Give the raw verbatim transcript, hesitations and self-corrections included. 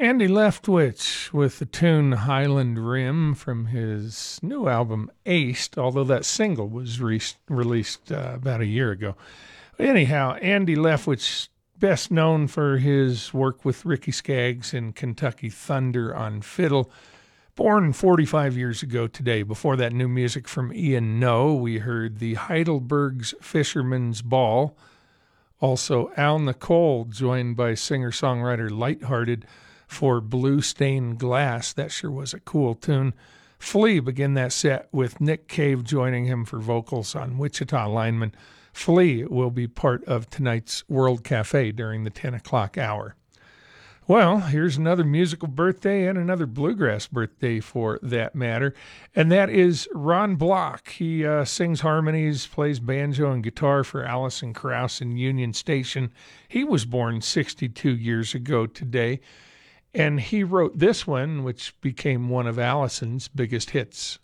Andy Leftwich with the tune Highland Rim from his new album Aced, although that single was re- released uh, about a year ago. Anyhow, Andy Leftwich, best known for his work with Ricky Skaggs and Kentucky Thunder on fiddle, born forty-five years ago today. Before that, new music from Ian Noe. We heard the Heidelberg's Fisherman's Ball. Also, Al Nicole, joined by singer-songwriter Lighthearted for Blue Stained Glass. That sure was a cool tune. Flea began that set with Nick Cave joining him for vocals on Wichita Lineman. Flea will be part of tonight's World Cafe during the ten o'clock hour. Well, here's another musical birthday and another bluegrass birthday for that matter, and that is Ron Block. He uh, sings harmonies, plays banjo and guitar for Alison Krauss in Union Station. He was born sixty-two years ago today, and he wrote this one, which became one of Alison's biggest hits.